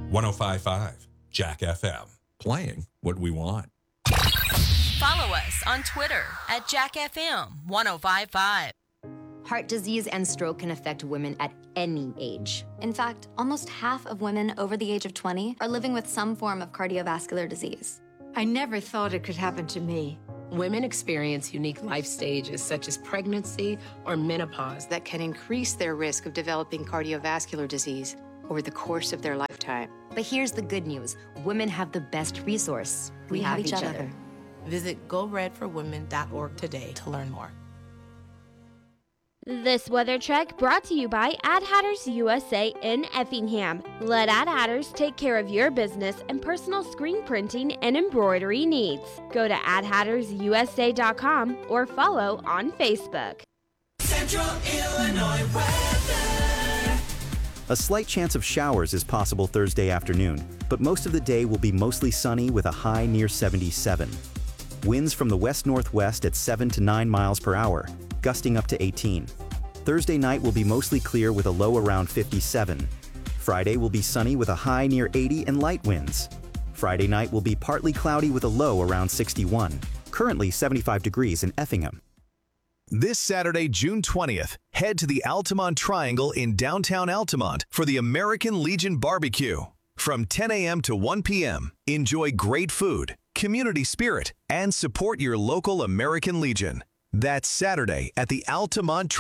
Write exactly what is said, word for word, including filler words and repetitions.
one oh five point five Jack F M. Playing what we want. Follow us on Twitter at Jack F M one oh five point five. Heart disease and stroke can affect women at any age. In fact, almost half of women over the age of twenty are living with some form of cardiovascular disease. I never thought it could happen to me. Women experience unique life stages such as pregnancy or menopause that can increase their risk of developing cardiovascular disease over the course of their lifetime. But here's the good news. Women have the best resource. We, we have, have each, each other. other. Visit go red for women dot org today to learn more. This weather check brought to you by Ad Hatters U S A in Effingham. Let Ad Hatters take care of your business and personal screen printing and embroidery needs. Go to ad hatters u s a dot com or follow on Facebook. Central Illinois weather. A slight chance of showers is possible Thursday afternoon, but most of the day will be mostly sunny with a high near seventy-seven. Winds from the west-northwest at seven to nine miles per hour, gusting up to eighteen. Thursday night will be mostly clear with a low around fifty-seven. Friday will be sunny with a high near eighty and light winds. Friday night will be partly cloudy with a low around sixty-one. Currently seventy-five degrees in Effingham. This Saturday, June twentieth, head to the Altamont Triangle in downtown Altamont for the American Legion Barbecue. From ten a.m. to one p.m., enjoy great food, community spirit, and support your local American Legion. That's Saturday at the Altamont